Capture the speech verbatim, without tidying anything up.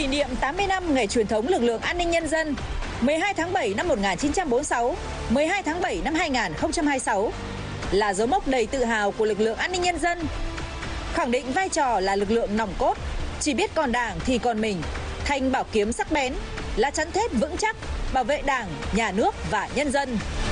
Kỷ niệm tám mươi năm ngày truyền thống lực lượng an ninh nhân dân mười hai tháng bảy năm một nghìn chín trăm bốn mươi sáu, mười hai tháng bảy năm hai nghìn không trăm hai mươi sáu là dấu mốc đầy tự hào của lực lượng an ninh nhân dân, khẳng định vai trò là lực lượng nòng cốt, chỉ biết còn Đảng thì còn mình, thanh bảo kiếm sắc bén, là chắn thép vững chắc bảo vệ Đảng, nhà nước và nhân dân.